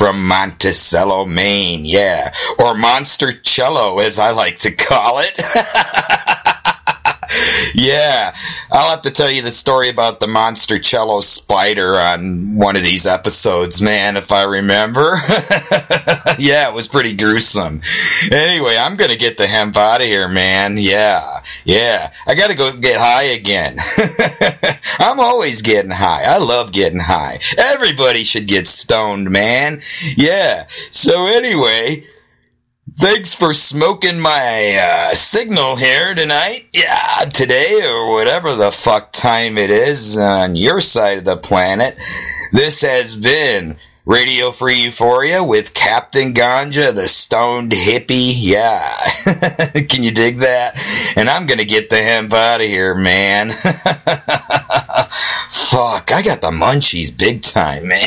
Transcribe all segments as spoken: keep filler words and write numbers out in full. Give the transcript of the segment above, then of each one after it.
from Monticello, Maine, yeah. Or Monstercello, as I like to call it. Yeah, I'll have to tell you the story about the Monstercello spider on one of these episodes, man, if I remember. Yeah, it was pretty gruesome. Anyway, I'm gonna get the hemp out of here, man. Yeah, yeah. I gotta go get high again. I'm always getting high. I love getting high. Everybody should get stoned, man. Yeah. So anyway, thanks for smoking my uh, signal here tonight. Yeah, today or whatever the fuck time it is on your side of the planet. This has been Radio Free Euphoria with Captain Ganja, the stoned hippie. Yeah. Can you dig that? And I'm gonna get the hemp out of here, man. Fuck, I got the munchies big time, man.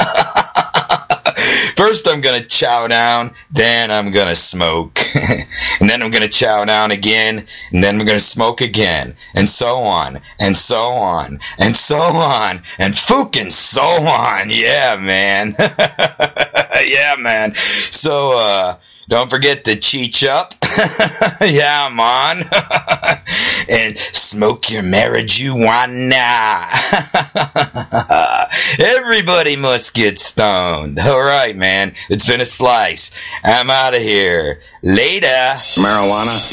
First I'm gonna chow down, then I'm gonna smoke. And then I'm gonna chow down again, and then I'm gonna smoke again. And so on, and so on, and so on, and fucking so on. Yeah, man. Yeah, man. So, uh, don't forget to cheech up. Yeah, man. And smoke your marijuana. Everybody must get stoned. Alright, man. It's been a slice. I'm out of here. Later. Marijuana.